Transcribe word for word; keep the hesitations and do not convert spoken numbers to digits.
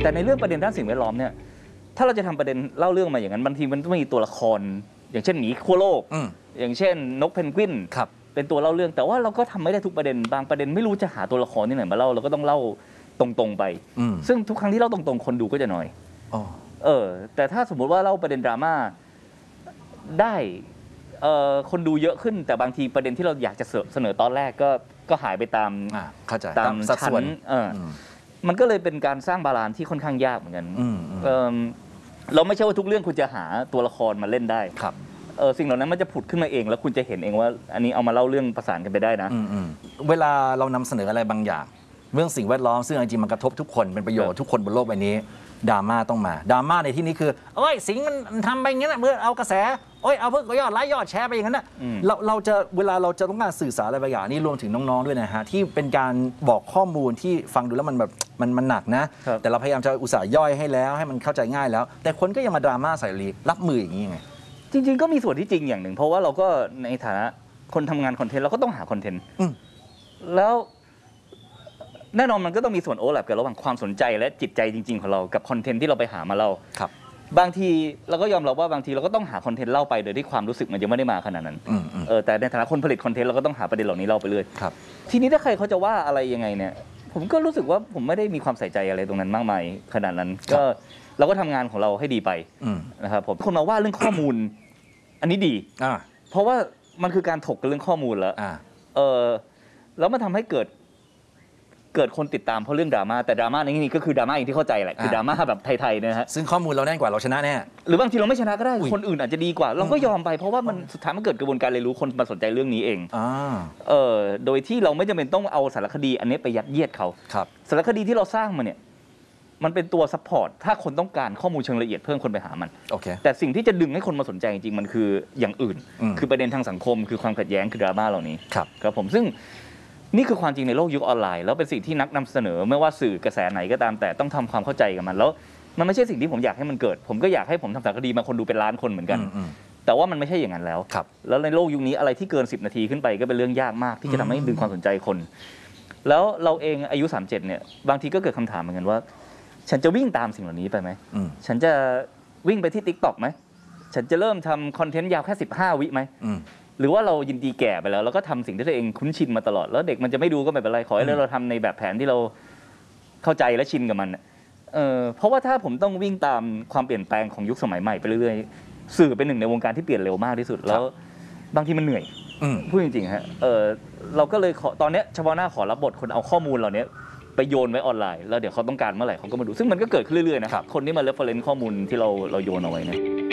แต่ในเรื่องประเด็นด้านสิ่งแวดล้อมเนี่ยถ้าเราจะทำประเด็นเล่าเรื่องมาอย่างนั้นบางทีมันต้องมีตัวละครอย่างเช่นหมีขั้วโลกอย่างเช่นนกเพนกวินเป็นตัวเล่าเรื่องแต่ว่าเราก็ทำไม่ได้ทุกประเด็นบางประเด็นไม่รู้จะหาตัวละครที่ไหนมาเล่าเราก็ต้องเล่าตรงๆไปซึ่งทุกครั้งที่เล่าตรงๆคนดูก็จะน้อยเออแต่ถ้าสมมุติว่าเล่าประเด็นดราม่าได้คนดูเยอะขึ้นแต่บางทีประเด็นที่เราอยากจะเสนอตอนแรกก็ก็หายไปตามตามชั้นมันก็เลยเป็นการสร้างบาลานซ์ที่ค่อนข้างยากเหมือนกันเราไม่ใช่ว่าทุกเรื่องคุณจะหาตัวละครมาเล่นได้ครับเออสิ่งเหล่านั้นมันจะผุดขึ้นมาเองแล้วคุณจะเห็นเองว่าอันนี้เอามาเล่าเรื่องประสานกันไปได้นะเวลาเรานำเสนออะไรบางอย่างเรื่องสิ่งแวดล้อมซึ่งจริงๆมันกระทบทุกคนเป็นประโยชน์ทุกคนบนโลกใบนี้ดราม่าต้องมาดราม่าในที่นี้คือเอ้ยสิ่งมันทำไปอย่างนั้นเมื่อเอากระแสโอ้ยเอาเพิ่งยอดไลค์ยอดแชร์ไปอย่างนั้นนะเราเราจะเวลาเราจะต้องการสื่อสารอะไรบางอย่างนี่รวมถึงน้องๆด้วยนะฮะที่เป็นการบอกข้อมูลที่ฟังดูแล้วมันแบบมันมันหนักนะแต่เราพยายามจะอุตส่าห์ย่อยให้แล้วให้มันเข้าใจง่ายแล้วแต่คนก็ยังมาดราม่าใส่รีรับมืออย่างนี้ยังไงจริงๆก็มีส่วนที่จริงอย่างหนึ่งเพราะว่าเราก็ในฐานะคนทำงานคอนเทนต์เราก็ต้องหาคอนเทนต์แล้วแน่นอนมันก็ต้องมีส่วนโอเวอร์แลปกันระหว่างความสนใจและจิตใจจริงๆของเรากับคอนเทนต์ที่เราไปหามาเล่าครับบางทีเราก็ยอมรับว่าบางทีเราก็ต้องหาคอนเทนต์เล่าไปโดยที่ความรู้สึกมันยังไม่ได้มาขนาดนั้นเออแต่ในฐานะคนผลิตคอนเทนต์เราก็ต้องหาประเด็นเหล่านี้เล่าไปเรื่อยครับทีนี้ถ้าใครเขาจะว่าอะไรยังไงเนี่ยผมก็รู้สึกว่าผมไม่ได้มีความใส่ใจอะไรตรงนั้นมากมายขนาดนั้นก็เราก็ทำงานของเราให้ดีไปนะครับผมคนมาว่าเรื่องข้อมูลอันนี้ดีเพราะว่ามันคือการถกกันเรื่องข้อมูลแล้วเออแล้วมันทำให้เกิดเกิดคนติดตามเพราะเรื่องดราม่าแต่ดราม่าในที่นี้ก็คือดราม่าอย่างที่เข้าใจแหละคือดราม่าแบบไทยๆนะฮะซึ่งข้อมูลเราแน่นกว่าเราชนะแน่หรือบางทีเราไม่ชนะก็ได้คนอื่นอาจจะดีกว่าเราก็ยอมไปเพราะว่ามันสุดท้ายมันเกิดกระบวนการเรียนรู้คนมาสนใจเรื่องนี้เองเออโดยที่เราไม่จำเป็นต้องเอาสารคดีอันนี้ไปยัดเยียดเขาสารคดีที่เราสร้างมาเนี่ยมันเป็นตัวซัพพอร์ตถ้าคนต้องการข้อมูลเชิงละเอียดเพิ่มคนไปหามันแต่สิ่งที่จะดึงให้คนมาสนใจจริงๆมันคืออย่างอื่นคือประเด็นทางสังคมคือความขัดแย้งคือดราม่าเหล่านี้ครับผมซึ่งนี่คือความจริงในโลกยุคออนไลน์แล้วเป็นสิ่งที่นักนำเสนอไม่ว่าสื่อกระแสไหนก็ตามแต่ต้องทำความเข้าใจกับมันแล้วมันไม่ใช่สิ่งที่ผมอยากให้มันเกิดผมก็อยากให้ผมทำสารคดีมาคนดูเป็นล้านคนเหมือนกันแต่ว่ามันไม่ใช่อย่างนั้นแล้วแล้วในโลกยุคนี้อะไรที่เกินสิบนาทีขึ้นไปก็เป็นเรื่องยากมากที่จะทำให้ดึงความสนใจคนแล้วเราเองอายุสามสิบเจ็ดเนี่ยบางทีก็เกิดคำถามเหมือนกันว่าฉันจะวิ่งตามสิ่งเหล่านี้ไปไหมฉันจะวิ่งไปที่ ติ๊กต็อก ไหมฉันจะเริ่มทำคอนเทนต์ยาวแค่สิบห้าวิไหมหรือว่าเรายินดีแก่ไปแล้วแล้วก็ทำสิ่งที่ตัวเองคุ้นชินมาตลอดแล้วเด็กมันจะไม่ดูก็ไม่เป็นไรขอให้เราทำในแบบแผนที่เราเข้าใจและชินกับมันเออเพราะว่าถ้าผมต้องวิ่งตามความเปลี่ยนแปลงของยุคสมัยใหม่ไปเรื่อยๆสื่อเป็นหนึ่งในวงการที่เปลี่ยนเร็วมากที่สุดแล้วบางทีมันเหนื่อยพูดจริงๆฮะเออเราก็เลยขอตอนนี้เฉพาะหน้าขอรับบทคนเอาข้อมูลเหล่านี้ไปโยนไว้ออนไลน์แล้วเดี๋ยวเขาต้องการเมื่อไหร่เขาก็มาดูซึ่งมันก็เกิดขึ้นเรื่อยๆนะครับคนที่มาเรฟเฟอเรนซ์ข้อมูลที่เราเราโยนเอาไว้เนี่ย